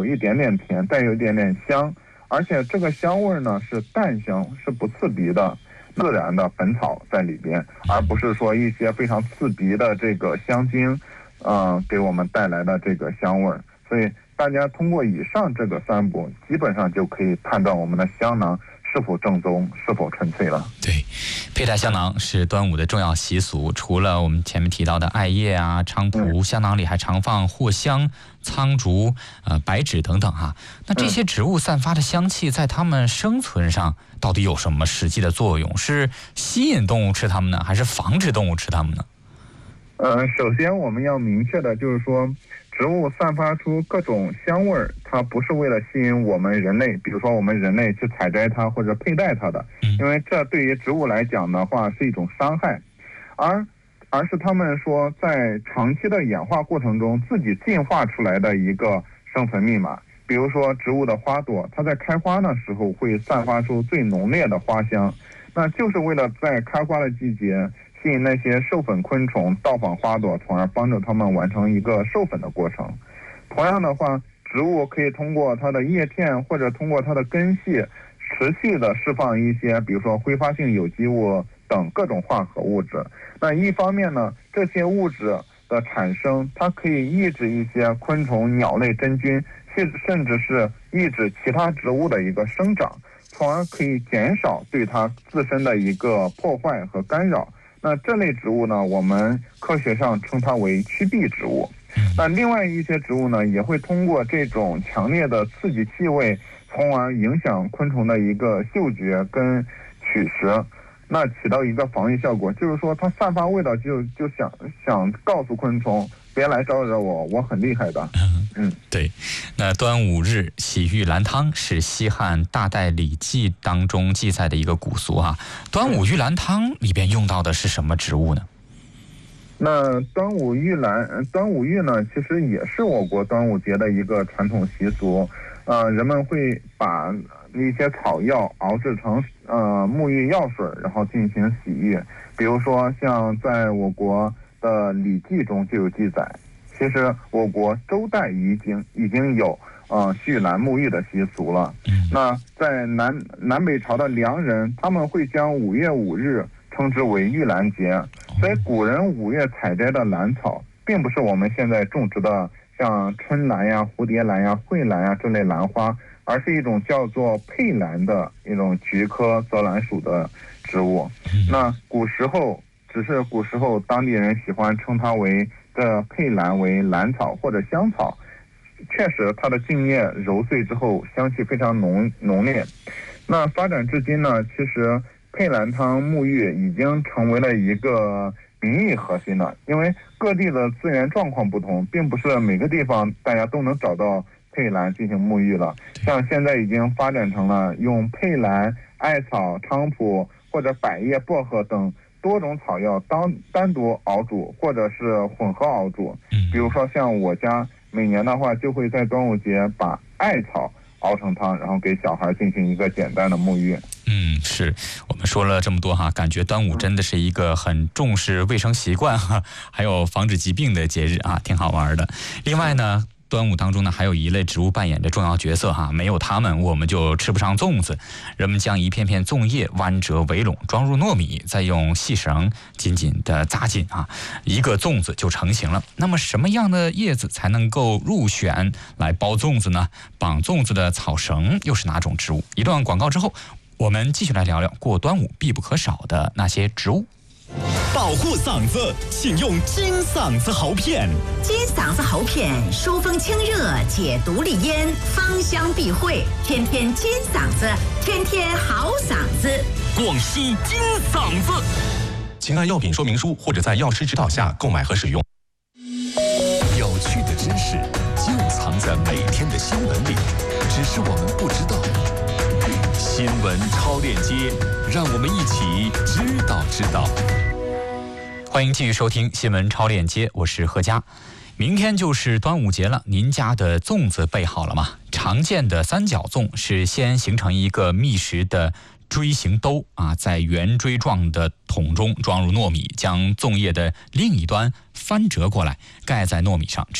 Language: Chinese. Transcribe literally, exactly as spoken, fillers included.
一点点甜，带有一点点香，而且这个香味呢是淡香，是不刺鼻的，自然的本草在里边，而不是说一些非常刺鼻的这个香精，嗯、呃，给我们带来的这个香味。所以大家通过以上这个三步，基本上就可以判断我们的香囊是否正宗，是否纯粹了。 对，佩戴香囊是端午的重要习俗。除了我们前面提到的艾叶啊、菖蒲，嗯、香囊里还常放藿香、苍竹、呃白芷等等哈。那这些植物散发的香气，在它们生存上到底有什么实际的作用？是吸引动物吃它们呢，还是防止动物吃它们呢？ 呃，首先我们要明确的就是说，植物散发出各种香味儿，它不是为了吸引我们人类，比如说我们人类去采摘它或者佩戴它的，因为这对于植物来讲的话是一种伤害，而而是他们说在长期的演化过程中自己进化出来的一个生存密码。比如说植物的花朵，它在开花的时候会散发出最浓烈的花香，那就是为了在开花的季节吸引那些授粉昆虫到访花朵，从而帮助它们完成一个授粉的过程。同样的话，植物可以通过它的叶片或者通过它的根系持续的释放一些比如说挥发性有机物等各种化合物质。那一方面呢，这些物质的产生它可以抑制一些昆虫、鸟类、真菌，甚至是抑制其他植物的一个生长，从而可以减少对它自身的一个破坏和干扰。那这类植物呢，我们科学上称它为趋避植物。那另外一些植物呢，也会通过这种强烈的刺激气味，从而影响昆虫的一个嗅觉跟取食，那起到一个防御效果。就是说它散发味道就就想想告诉昆虫别来招惹我，我很厉害的。嗯， 对。那端午日洗浴兰汤是西汉大代礼记当中记载的一个古俗啊。端午浴兰汤里边用到的是什么植物呢？ 那端午浴兰，端午浴呢，其实也是我国端午节的一个传统习俗。呃，人们会把一些草药熬制成呃沐浴药水，然后进行洗浴。比如说，像在我国的《礼记》中就有记载，其实我国周代已经已经有呃蓄兰沐浴的习俗了。那在南南北朝的梁人，他们会将五月五日称之为浴兰节。所以古人五月采摘的兰草，并不是我们现在种植的像春兰呀、蝴蝶兰呀、蕙兰呀这类兰花，而是一种叫做佩兰的一种菊科泽兰属的植物。那古时候只是古时候当地人喜欢称它为这佩兰为兰草或者香草，确实它的茎叶揉碎之后香气非常浓浓烈。那发展至今呢，其实佩兰汤沐浴已经成为了一个民意核心了，因为各地的资源状况不同，并不是每个地方大家都能找到佩兰进行沐浴了。像现在已经发展成了用佩兰、艾草、菖蒲或者百叶、薄荷等多种草药当单独熬煮，或者是混合熬煮。比如说像我家每年的话，就会在端午节把艾草熬成汤，然后给小孩进行一个简单的沐浴。 嗯，是我们说了这么多哈，感觉端午真的是一个很重视卫生习惯哈，还有防止疾病的节日啊，挺好玩的。另外呢，端午当中呢，还有一类植物扮演着重要角色哈，没有它们，我们就吃不上粽子。人们将一片片粽叶弯折围拢，装入糯米，再用细绳紧紧的扎紧啊，一个粽子就成型了。那么什么样的叶子才能够入选来包粽子呢？绑粽子的草绳又是哪种植物？一段广告之后，我们继续来聊聊过端午必不可少的那些植物。 保护嗓子，请用金嗓子喉片。 金嗓子喉片疏风清热，解毒利咽，芳香避秽，天天金嗓子，天天好嗓子。 广西金嗓子， 请按药品说明书或者在药师指导下购买和使用。 有趣的知识就藏在每天的新闻里，只是我们不知道。新闻超链接，让我们一起知道知道。 欢迎继续收听新闻超链接，我是何佳。明天就是端午节了，您家的粽子备好了吗？常见的三角粽是先形成一个密实的锥形兜啊，在圆锥状的桶中装入糯米，将粽叶的另一端翻折过来，盖在糯米上。